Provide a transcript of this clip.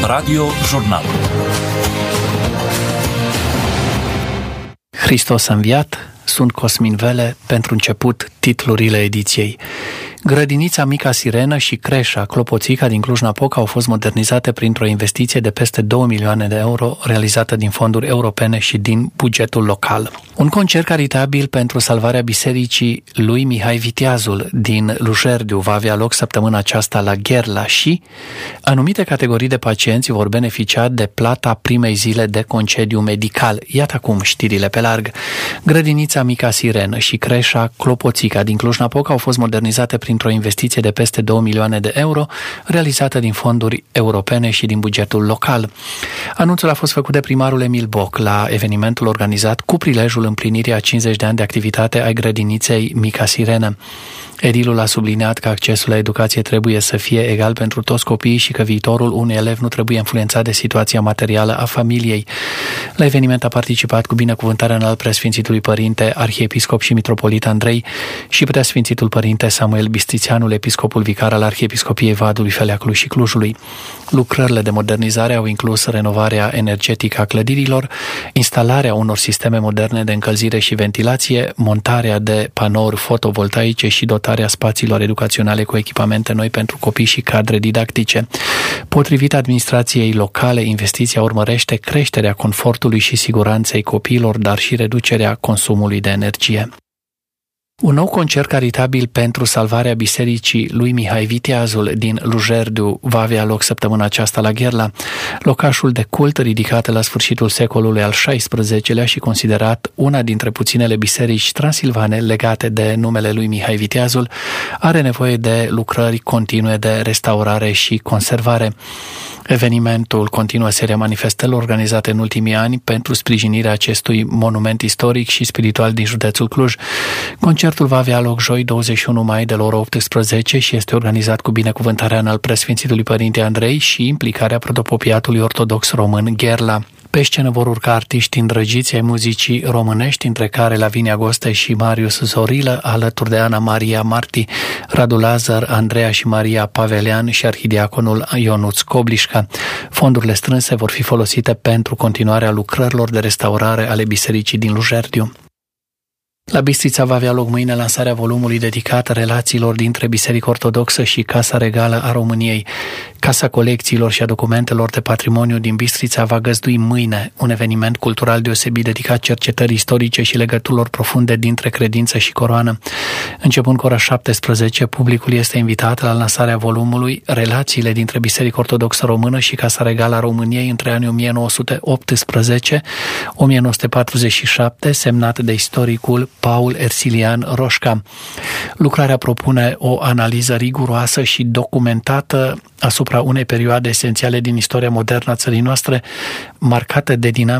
Radio Jurnal. Hristos a înviat, sunt Cosmin Vele, pentru început titlurile ediției. Grădinița Mica Sirenă și creșa Clopoțica din Cluj-Napoca au fost modernizate printr-o investiție de peste 2 milioane de euro realizată din fonduri europene și din bugetul local. Un concert caritabil pentru salvarea bisericii lui Mihai Viteazul din Lujerdiu va avea loc săptămâna aceasta la Gherla și anumite categorii de pacienți vor beneficia de plata primei zile de concediu medical. Iată acum știrile pe larg. Grădinița Mica Sirenă și creșa Clopoțica din Cluj-Napoca au fost modernizate printr-o investiție de peste 2 milioane de euro realizată din fonduri europene și din bugetul local. Anunțul a fost făcut de primarul Emil Boc la evenimentul organizat cu prilejul împlinirii a 50 de ani de activitate ai grădiniței Mica Sirenă. Edilul a subliniat că accesul la educație trebuie să fie egal pentru toți copiii și că viitorul unui elev nu trebuie influențat de situația materială a familiei. La eveniment a participat cu binecuvântarea înalt preasfințitului părinte, arhiepiscop și mitropolit Andrei și preasfințitul părinte Samuel Bistrițeanul, episcopul vicar al Arhiepiscopiei Vadului, Feleacului și Clujului. Lucrările de modernizare au inclus renovarea energetică a clădirilor, instalarea unor sisteme moderne de încălzire și ventilație, montarea de panouri fotovoltaice și dotarea spațiilor educaționale cu echipamente noi pentru copii și cadre didactice. Potrivit administrației locale, investiția urmărește creșterea confortului și siguranței copiilor, dar și reducerea consumului de energie. Un nou concert caritabil pentru salvarea bisericii lui Mihai Viteazul din Lujerdiu va avea loc săptămâna aceasta la Gherla. Locașul de cult, ridicat la sfârșitul secolului al XVI-lea și considerat una dintre puținele biserici transilvane legate de numele lui Mihai Viteazul, are nevoie de lucrări continue de restaurare și conservare. Evenimentul continuă seria manifestărilor organizate în ultimii ani pentru sprijinirea acestui monument istoric și spiritual din județul Cluj. Concertul va avea loc joi 21 mai de la ora 18 și este organizat cu binecuvântarea înalt preasfințitului părinte Andrei și implicarea protopopiatului ortodox român Gherla. Pe scenă vor urca artiști îndrăgiți ai muzicii românești, între care Lavinia Goste și Marius Zorilă, alături de Ana Maria Marti, Radu Lazar, Andreea și Maria Pavelean și arhidiaconul Ionuț Coblișca. Fondurile strânse vor fi folosite pentru continuarea lucrărilor de restaurare ale bisericii din Lujerdiu. La Bistrița va avea loc mâine lansarea volumului dedicat relațiilor dintre Biserica Ortodoxă și Casa Regală a României. Casa Colecțiilor și a Documentelor de Patrimoniu din Bistrița va găzdui mâine un eveniment cultural deosebit dedicat cercetării istorice și legăturilor profunde dintre credință și coroană. Începând cu ora 17, publicul este invitat la lansarea volumului Relațiile dintre Biserica Ortodoxă Română și Casa Regală a României între anii 1918-1947, semnat de istoricul Paul Ersilian Roșca. Lucrarea propune o analiză riguroasă și documentată asupra unei perioade esențiale din istoria modernă a țării noastre, marcată de dinamică